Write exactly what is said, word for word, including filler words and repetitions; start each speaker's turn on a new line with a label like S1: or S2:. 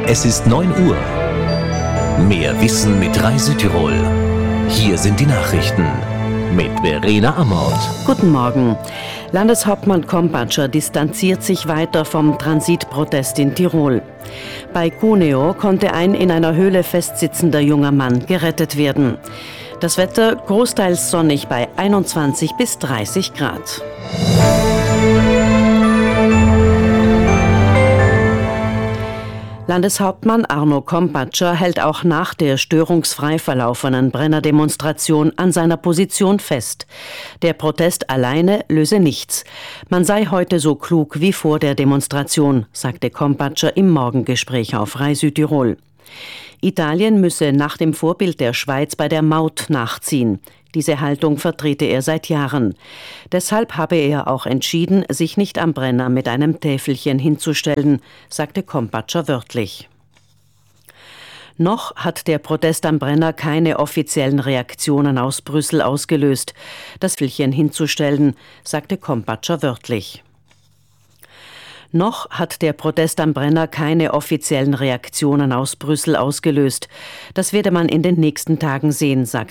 S1: Es ist neun Uhr. Mehr Wissen mit Reisetirol. Hier sind die Nachrichten mit Verena Amort.
S2: Guten Morgen. Landeshauptmann Kompatscher distanziert sich weiter vom Transitprotest in Tirol. Bei Cuneo konnte ein in einer Höhle festsitzender junger Mann gerettet werden. Das Wetter großteils sonnig bei einundzwanzig bis dreißig Grad. Landeshauptmann Arno Kompatscher hält auch nach der störungsfrei verlaufenen Brenner-Demonstration an seiner Position fest. Der Protest alleine löse nichts. Man sei heute so klug wie vor der Demonstration, sagte Kompatscher im Morgengespräch auf Rai Südtirol. Italien müsse nach dem Vorbild der Schweiz bei der Maut nachziehen. Diese Haltung vertrete er seit Jahren. Deshalb habe er auch entschieden, sich nicht am Brenner mit einem Täfelchen hinzustellen, sagte Kompatscher wörtlich. Noch hat der Protest am Brenner keine offiziellen Reaktionen aus Brüssel ausgelöst. Das Täfelchen hinzustellen, sagte Kompatscher wörtlich. Noch hat der Protest am Brenner keine offiziellen Reaktionen aus Brüssel ausgelöst. Das werde man in den nächsten Tagen sehen, sagte